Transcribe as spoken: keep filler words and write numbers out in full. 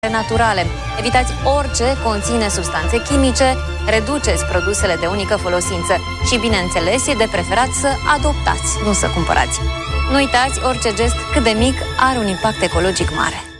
naturale. Evitați orice conține substanțe chimice, reduceți produsele de unică folosință și, bineînțeles, e de preferat să adoptați, nu să cumpărați. Nu uitați, orice gest cât de mic are un impact ecologic mare.